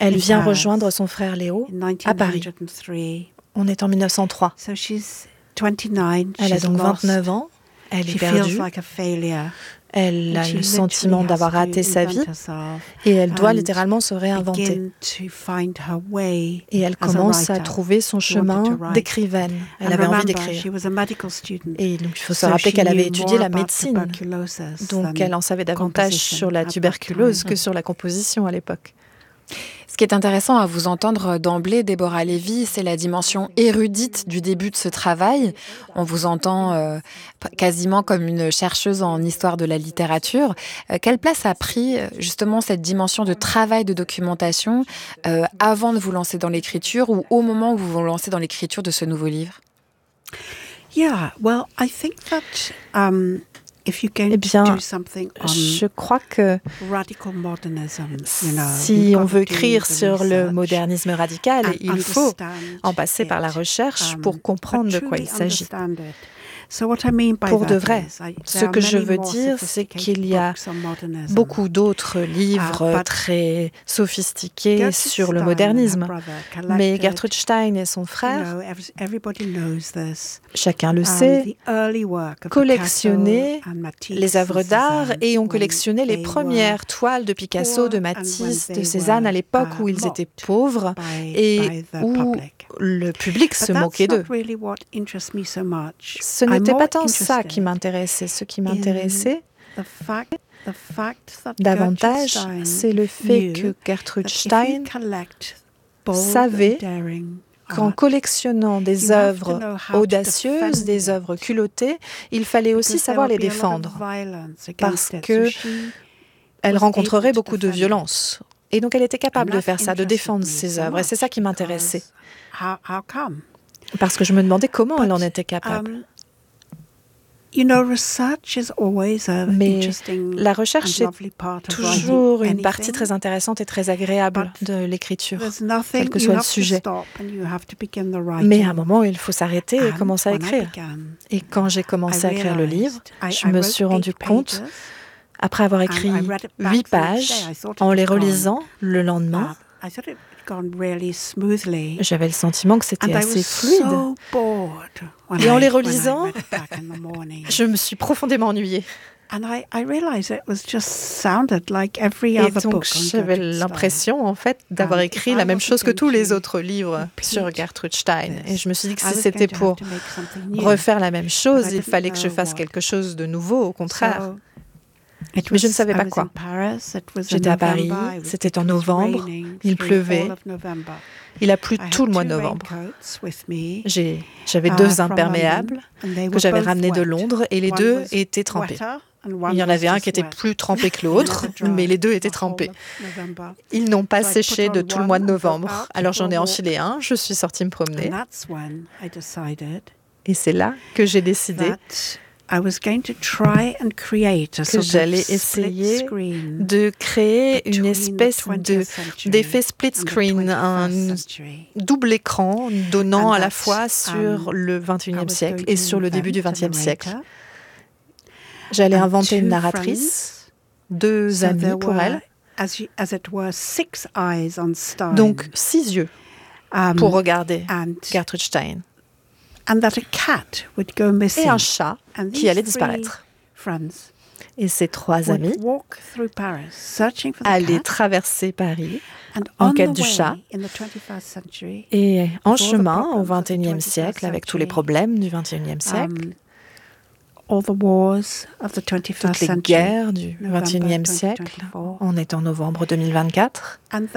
Elle vient rejoindre son frère Léo à Paris. On est en 1903. Elle a donc 29 ans. Elle est perdue. Elle a le sentiment d'avoir raté sa vie et elle doit littéralement se réinventer. Et elle commence à trouver son chemin d'écrivaine. Elle avait envie d'écrire. Et donc, il faut se rappeler qu'elle avait étudié la médecine. Donc, elle en savait davantage sur la tuberculose que sur la composition à l'époque. Ce qui est intéressant à vous entendre d'emblée, Déborah Lévy, c'est la dimension érudite du début de ce travail. On vous entend quasiment comme une chercheuse en histoire de la littérature. Quelle place a pris justement cette dimension de travail de documentation avant de vous lancer dans l'écriture ou au moment où vous vous lancez dans l'écriture de ce nouveau livre? Yeah, well, I think that eh bien, je crois que si on veut écrire sur le modernisme radical, il faut en passer par la recherche pour comprendre de quoi il s'agit. Pour de vrai, ce que je veux dire, c'est qu'il y a beaucoup d'autres livres très sophistiqués sur le modernisme. Mais Gertrude Stein et son frère, chacun le sait, collectionnaient les œuvres d'art et ont collectionné les premières toiles de Picasso, de Matisse, de Cézanne à l'époque où ils étaient pauvres et où le public se moquait d'eux. Ce n'était pas tant ça qui m'intéressait. Ce qui m'intéressait davantage, c'est le fait que Gertrude Stein savait qu'en collectionnant des œuvres audacieuses, des œuvres culottées, il fallait aussi savoir les défendre, parce qu'elle rencontrerait beaucoup de violence. Et donc elle était capable de faire ça, de défendre ses œuvres, et c'est ça qui m'intéressait. Parce que je me demandais comment elle en était capable. Mais la recherche est toujours une partie très intéressante et très agréable de l'écriture, quel que soit le sujet. Mais à un moment, il faut s'arrêter et commencer à écrire. Et quand j'ai commencé à écrire le livre, je me suis rendu compte, après avoir écrit 8 pages, en les relisant le lendemain, j'avais le sentiment que c'était assez fluide. Et en les relisant, je me suis profondément ennuyée. Et donc, j'avais l'impression, en fait, d'avoir écrit la même chose que tous les autres livres sur Gertrude Stein. Et je me suis dit que si c'était pour refaire la même chose, il fallait que je fasse quelque chose de nouveau, au contraire. Mais je ne savais pas quoi. J'étais à Paris, c'était en novembre, il pleuvait. Il a plu tout le mois de novembre. J'avais 2 imperméables que j'avais ramenés de Londres et les 2 étaient trempés. Il y en avait un qui était plus trempé que l'autre, mais les 2 étaient trempés. Ils n'ont pas séché de tout le mois de novembre. Alors j'en ai enfilé un, je suis sortie me promener. Et c'est là que j'ai décidé que j'allais essayer de créer une espèce d'effet split screen, un double écran donnant à la fois sur le XXIe siècle et sur le début du XXe siècle. J'allais inventer une narratrice, 2 amis pour elle, donc 6 yeux pour regarder Gertrude Stein. Et un chat qui allait disparaître. Et ces 3 amis allaient traverser Paris en quête du chat. Et en chemin, au XXIe siècle, avec tous les problèmes du XXIe siècle, toutes les guerres du XXIe siècle, on est en novembre 2024,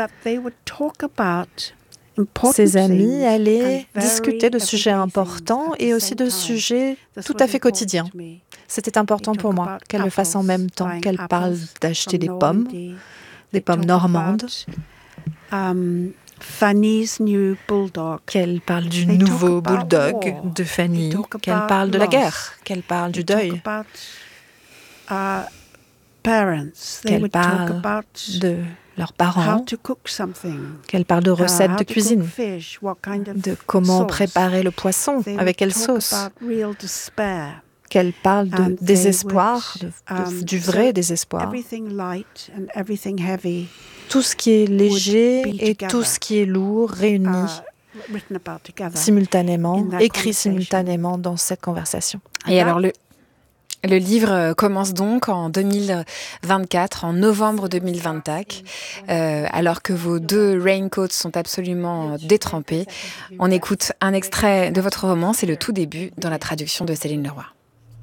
ses amis allaient discuter de sujets importants et aussi de sujets tout à fait quotidiens. C'était important pour moi qu'elle le fasse en même temps, qu'elle parle d'acheter des pommes normandes, qu'elle parle du nouveau bulldog de Fanny, qu'elle parle de la guerre, qu'elle parle du deuil, qu'elle parle de leurs parents, qu'elle parle de recettes de cuisine, de comment préparer le poisson, avec quelle sauce, qu'elle parle de désespoir, du vrai désespoir. Tout ce qui est léger et tout ce qui est lourd réunis simultanément, écrits simultanément dans cette conversation. Et alors le livre commence donc en 2024, en novembre 2024, alors que vos 2 raincoats sont absolument détrempés. On écoute un extrait de votre roman, c'est le tout début dans la traduction de Céline Leroy.